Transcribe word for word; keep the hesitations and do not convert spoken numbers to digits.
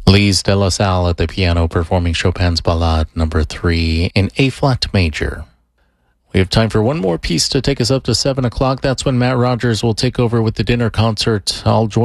Lise de la Salle at the piano performing Chopin's Ballade number three in A-flat major. We have time for one more piece to take us up to seven o'clock. That's when Matt Rogers will take over with the dinner concert. I'll join